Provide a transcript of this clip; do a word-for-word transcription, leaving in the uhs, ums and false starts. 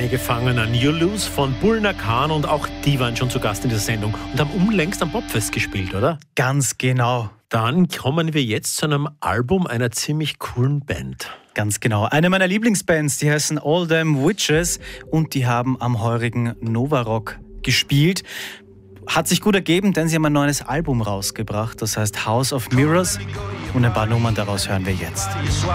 Meine Gefangenen, You Lose von Bulner Khan, und auch die waren schon zu Gast in dieser Sendung und haben unlängst am Popfest gespielt, oder? Ganz genau. Dann kommen wir jetzt zu einem Album einer ziemlich coolen Band. Ganz genau. Eine meiner Lieblingsbands, die heißen All Them Witches und die haben am heurigen Nova Rock gespielt. Hat sich gut ergeben, denn sie haben ein neues Album rausgebracht, das heißt House of Mirrors, und ein paar Nummern daraus hören wir jetzt.